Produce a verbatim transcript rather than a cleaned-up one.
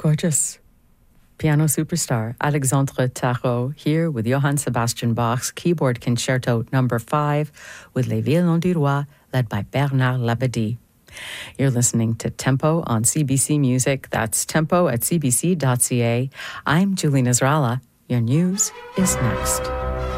Gorgeous. Piano superstar Alexandre Tarot here with Johann Sebastian Bach's Keyboard Concerto number five with Les Violons du Roi, led by Bernard Labadie. You're listening to Tempo on C B C Music. That's tempo at c b c dot c a. I'm Julie Nasrallah. Your news is next.